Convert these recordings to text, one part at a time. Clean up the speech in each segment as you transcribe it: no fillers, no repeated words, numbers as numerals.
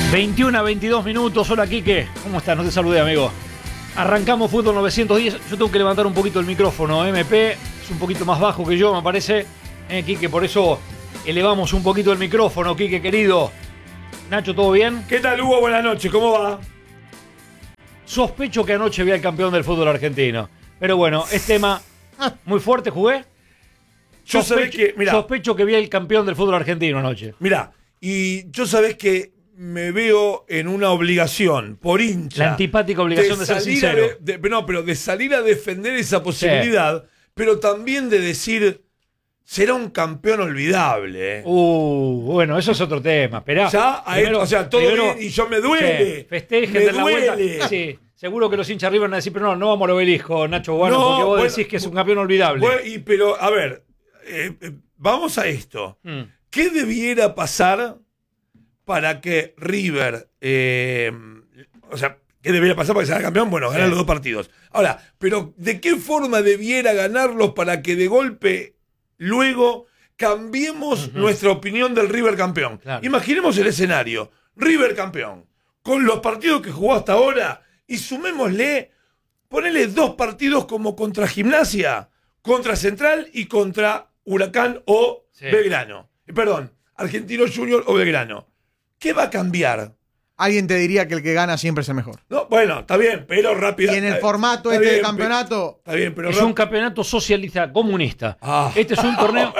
21 a 22 minutos. Hola, Quique. ¿Cómo estás? No te saludé, amigo. Arrancamos Fútbol 910. Yo tengo que levantar un poquito el micrófono. MP es un poquito más bajo que yo, me parece. Quique, por eso elevamos un poquito el micrófono, Quique, querido. Nacho, ¿todo bien? ¿Qué tal, Hugo? Buenas noches. ¿Cómo va? Sospecho que anoche vi al campeón del fútbol argentino. Pero bueno, es tema muy fuerte. ¿Jugué? Yo sabés que, mirá, sospecho que vi al campeón del fútbol argentino anoche. Mirá, y yo sabés que me veo en una obligación, por hincha. La antipática obligación de ser sincero. Pero de salir a defender esa posibilidad, sí. Pero también de decir, será un campeón olvidable. Bueno, eso es otro tema. Esperá. Ya, primero, o sea, todo bien y yo me duele. Sí, festejen de la vuelta. Sí, seguro que los hinchas River van a decir, pero no vamos al obelisco, Nacho Guano, no, porque vos decís que es un campeón olvidable. Pero, a ver, vamos a esto. ¿Qué debiera pasar para que River, o sea, qué debería pasar para que sea campeón? Bueno, ganar los dos partidos. Ahora, pero ¿de qué forma debiera ganarlos para que de golpe luego cambiemos nuestra opinión del River campeón? Claro. Imaginemos el escenario. River campeón, con los partidos que jugó hasta ahora, y sumémosle, ponele 2 partidos como contra Gimnasia, contra Central y contra Huracán o Belgrano. Perdón, Argentino Junior o Belgrano. ¿Qué va a cambiar? Alguien te diría que el que gana siempre es el mejor. No, bueno, está bien, pero rápido. Y en el formato de campeonato. Está bien, pero es un campeonato socialista comunista. Este es un torneo.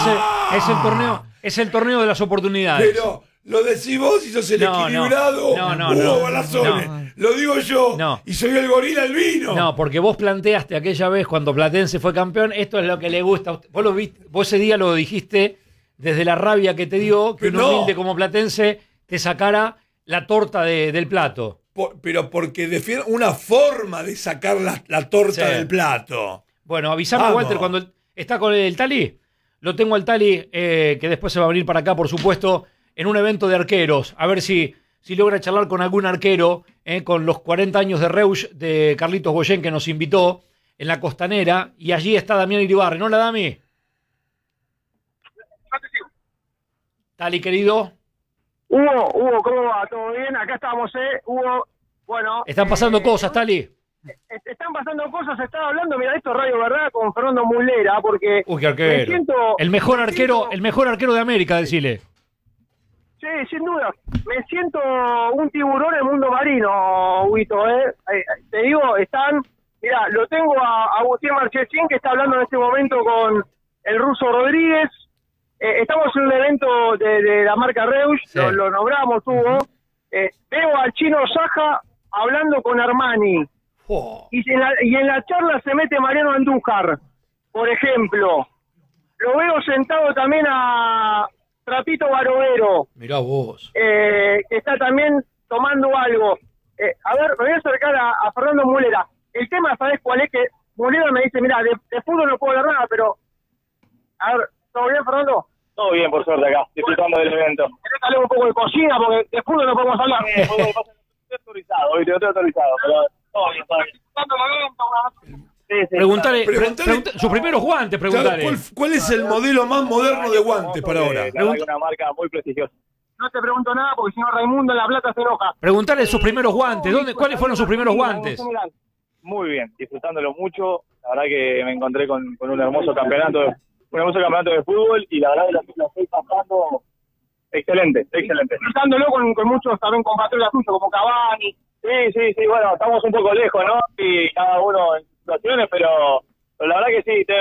Es el torneo de las oportunidades. Pero lo decís vos y sos el equilibrado. No. Balazones. Lo digo yo. Y soy el gorila albino. No, porque vos planteaste aquella vez cuando Platense fue campeón, esto es lo que le gusta. Vos lo viste, vos ese día lo dijiste desde la rabia que te dio que un humilde como Platense te sacara la torta del plato. Pero porque defiende una forma de sacar la torta del plato. Bueno, avísame, Walter, cuando está con el Tali. Lo tengo al Tali, que después se va a venir para acá, por supuesto, en un evento de arqueros. A ver si logra charlar con algún arquero, con los 40 años de Reusch de Carlitos Goyen, que nos invitó en la Costanera. Y allí está Damián Iribarren. ¿No, Dami? Tali, querido. Hugo, ¿cómo va? ¿Todo bien? Acá estamos, Hugo, bueno... Están pasando cosas, Tali. Están pasando cosas, estaba hablando, mira, esto es Radio Verdad con Fernando Muslera, porque... Uy, qué arquero. El mejor arquero de América, decile. Sí, sin duda. Me siento un tiburón en el mundo marino, Huguito, te digo, están... Mira, lo tengo a Agustín Marchesín, que está hablando en este momento con el ruso Rodríguez. Estamos en un evento de la marca Reusch, lo nombramos, Hugo. Veo al chino Saja hablando con Armani. Y en la charla se mete Mariano Andújar, por ejemplo. Lo veo sentado también a Trapito Barovero. Mirá vos. Que está también tomando algo. A ver, me voy a acercar a Fernando Muslera. El tema, ¿sabés cuál es? Que Muslera me dice, mira, de fútbol no puedo hablar nada, pero... A ver, ¿todo bien, Fernando? Todo bien, por suerte, acá, disfrutando del evento. ¿Querés hablar un poco de cocina? Porque de fútbol no podemos hablar. Estoy autorizado, ¿viste? Estoy autorizado, pero todo bien, todo bien. Preguntale sus primeros guantes, preguntale. ¿Cuál es el modelo más moderno de guantes para ahora? Una marca muy prestigiosa. No te pregunto nada porque si no Raimundo en La Plata se enoja. Preguntale sus primeros guantes. ¿Cuáles fueron sus primeros guantes? Muy bien, disfrutándolo mucho. La verdad que me encontré con un hermoso campeonato de fútbol y la verdad que la estoy pasando excelente. Disfrutándolo con muchos también compatriotas tuyos como Cavani. Sí, bueno, estamos un poco lejos, ¿no? Y cada uno en situaciones, pero la verdad que sí,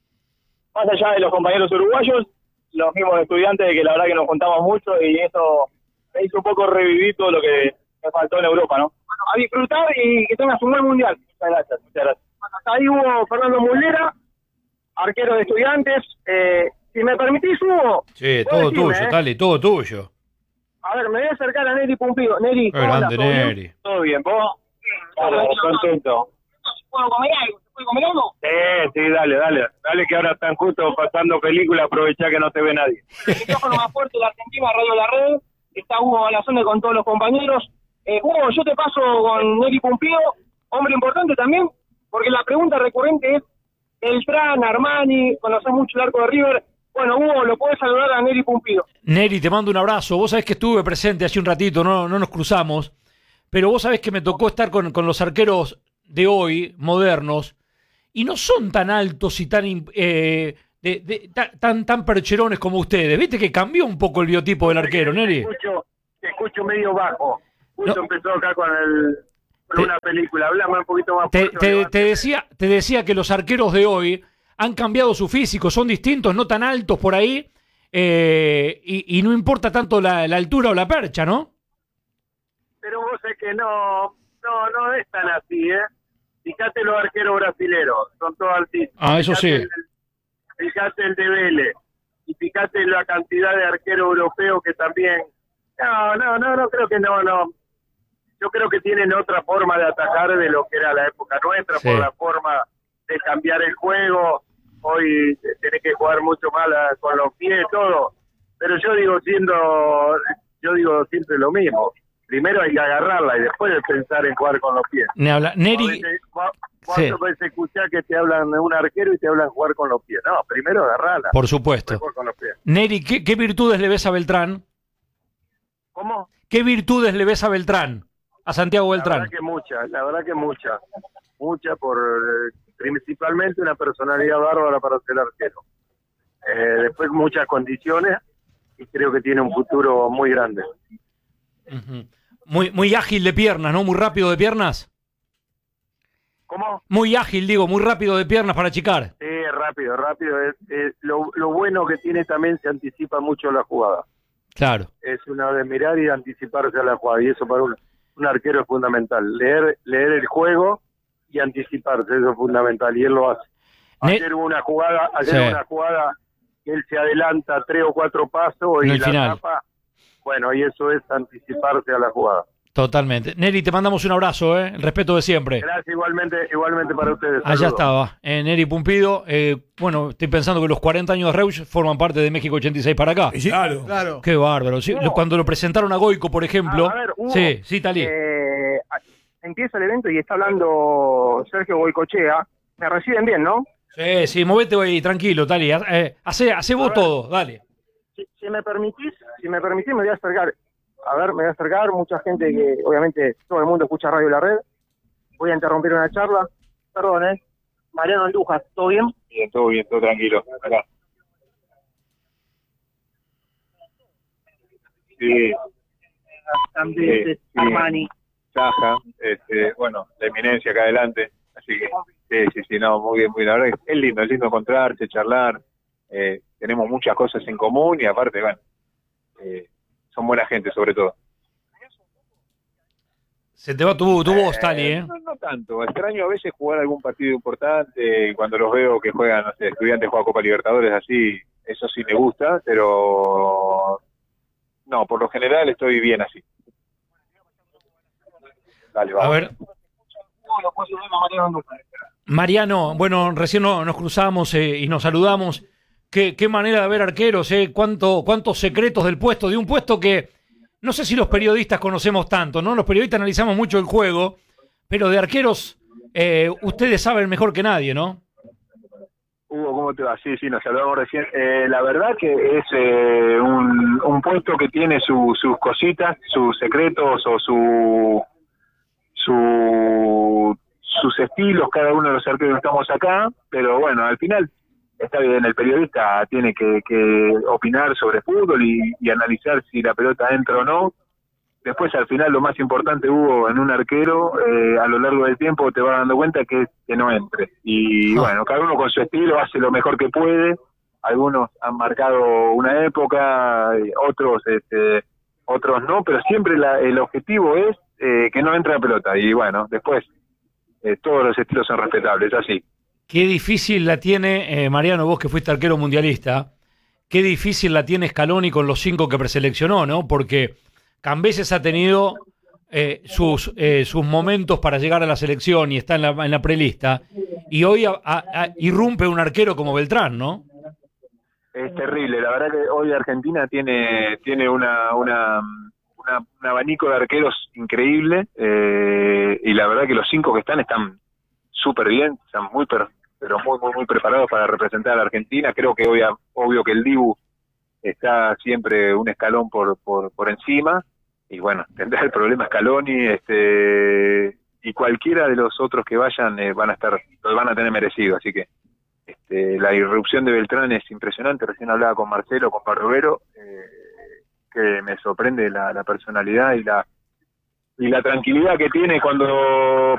más allá de los compañeros uruguayos, los mismos estudiantes, que la verdad que nos juntamos mucho y eso me hizo un poco revivir todo lo que me faltó en Europa, ¿no? Bueno, a disfrutar y que tengas un buen mundial. Muchas gracias. Bueno, hasta ahí hubo Fernando Muslera, arquero de Estudiantes. Si me permitís, Hugo... Sí, todo tuyo, Tali, todo tuyo. A ver, me voy a acercar a Neri Pumpido. Neri, grande, Neri. ¿Todo bien, vos? Contento. ¿Puedo comer algo? ¿Se puede comer algo? Sí, dale que ahora están justo pasando películas, aprovechá que no te ve nadie. El micrófono más fuerte de la Argentina, Radio La Red. Está Hugo Balazone con todos los compañeros. Hugo, yo te paso con Neri Pumpido, hombre importante también, porque la pregunta recurrente es Beltrán, Armani, conocés mucho el arco de River. Bueno, Hugo, lo podés saludar a Neri Pumpido. Neri, te mando un abrazo. Vos sabés que estuve presente hace un ratito, no nos cruzamos, pero vos sabés que me tocó estar con los arqueros de hoy, modernos, y no son tan altos y tan percherones como ustedes. ¿Viste que cambió un poco el biotipo del arquero, Neri? Te escucho medio bajo. Justo No. empezó acá con una película. Hablame un poquito más fuerte. Te decía que los arqueros de hoy han cambiado su físico, son distintos, no tan altos por ahí, y no importa tanto la altura o la percha, ¿no? Pero vos sabés que no es tan así, ¿eh? Fíjate los arqueros brasileros, son todos altísimos. Ah, eso sí. Fíjate el de Vélez, y fíjate la cantidad de arqueros europeos que también... No, creo que no. Yo creo que tienen otra forma de atacar de lo que era la época nuestra, Sí. por la forma de cambiar el juego. Hoy tenés que jugar mucho más con los pies, todo. Pero yo digo siempre lo mismo. Primero hay que agarrarla y después de pensar en jugar con los pies. Neri, Vos sí. a veces escuchás que te hablan de un arquero y te hablan jugar con los pies. No, primero agarrarla. por supuesto. Jugar con los pies. Neri, ¿qué virtudes le ves a Beltrán? ¿Cómo? ¿Qué virtudes le ves a Beltrán? A Santiago Beltrán. La verdad que mucha, principalmente una personalidad bárbara para ser arquero. Después muchas condiciones y creo que tiene un futuro muy grande. Ujú. Muy ágil de piernas, ¿no? Muy rápido de piernas. ¿Cómo? Muy ágil, digo, muy rápido de piernas para achicar. Sí, rápido. Lo bueno que tiene también se anticipa mucho la jugada. Claro. Es una de mirar y anticiparse a la jugada y eso para un arquero es fundamental. Leer el juego y anticiparse, eso es fundamental y él lo hace. Ayer hubo una jugada que él se adelanta 3 o 4 pasos En y el la final. tapa. Bueno, y eso es anticiparse a la jugada. Totalmente. Neri, te mandamos un abrazo, el respeto de siempre. Gracias igualmente para ustedes. Allá Saludos. estaba, Neri Pumpido. Bueno, estoy pensando que los 40 años de Reusch forman parte de México 86 para acá. Sí, claro. Claro. Qué bárbaro. Sí, cuando lo presentaron a Goico, por ejemplo. A ver, Hugo, sí, Talí. empieza el evento y está hablando Sergio Goicochea. Me reciben bien, ¿no? Sí, movete ahí, tranquilo, Talí. Hacé vos todo, dale. Si me permitís, me voy a acercar. Me voy a acercar. Mucha gente que, obviamente, todo el mundo escucha Radio La Red. Voy a interrumpir una charla. Perdón, Mariano Andujas, ¿todo bien? Bien, todo tranquilo. Acá. Sí, Bastante Armani. Saja, bueno, la eminencia acá adelante. Así que, sí, no, muy bien, la verdad que es lindo encontrarse, charlar. Tenemos muchas cosas en común y aparte, bueno, son buena gente sobre todo. Se te va tu voz, Talí, No tanto, extraño a veces jugar algún partido importante, cuando los veo que juegan, no sé, Estudiantes juega Copa Libertadores así, eso sí me gusta, pero no, por lo general estoy bien así. Dale, A vamos. ver, Mariano, bueno, recién nos cruzamos y nos saludamos. Qué manera de ver arqueros, cuántos secretos del puesto, de un puesto que no sé si los periodistas conocemos tanto, ¿no? Los periodistas analizamos mucho el juego, pero de arqueros ustedes saben mejor que nadie, ¿no? Hugo, ¿cómo te va? Sí, nos saludamos recién. La verdad que es un puesto que tiene sus cositas, sus secretos o sus estilos, cada uno de los arqueros que estamos acá, pero bueno, al final está bien, el periodista tiene que opinar sobre fútbol y analizar si la pelota entra o no. Después, al final, lo más importante, Hugo, en un arquero, a lo largo del tiempo te vas dando cuenta que es que no entre. Y bueno, cada uno con su estilo hace lo mejor que puede. Algunos han marcado una época, otros no, pero siempre el objetivo es que no entre la pelota. Y bueno, después todos los estilos son respetables, así. Qué difícil la tiene, Mariano, vos que fuiste arquero mundialista, qué difícil la tiene Scaloni con los 5 que preseleccionó, ¿no? Porque Cambeses ha tenido sus momentos para llegar a la selección y está en la prelista, y hoy irrumpe un arquero como Beltrán, ¿no? Es terrible, la verdad que hoy Argentina tiene un abanico de arqueros increíble, y la verdad que los 5 que están súper bien, están muy pero muy, muy, muy preparados para representar a la Argentina. Creo que obvio que el Dibu está siempre un escalón por encima, y bueno, tendrá el problema Scaloni, y cualquiera de los otros que vayan lo van a tener merecido, así que la irrupción de Beltrán es impresionante. Recién hablaba con Marcelo, con Parrovero, que me sorprende la personalidad y la tranquilidad que tiene cuando